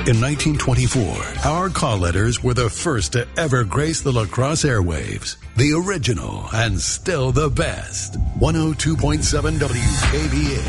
In 1924, our call letters were the first to ever grace the La Crosse airwaves. The original and still the best. 102.7 WKBA.